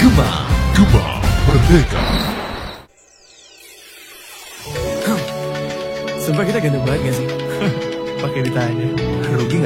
Gema Merdeka. Sumpah kita ganteng banget gak sih? Pakai ditanya. Rugi